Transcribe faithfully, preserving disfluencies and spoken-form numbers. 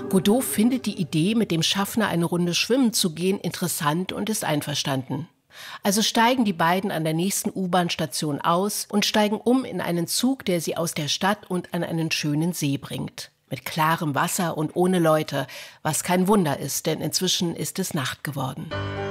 Godot findet die Idee, mit dem Schaffner eine Runde schwimmen zu gehen, interessant und ist einverstanden. Also steigen die beiden an der nächsten U-Bahn-Station aus und steigen um in einen Zug, der sie aus der Stadt und an einen schönen See bringt. Mit klarem Wasser und ohne Leute, was kein Wunder ist, denn inzwischen ist es Nacht geworden.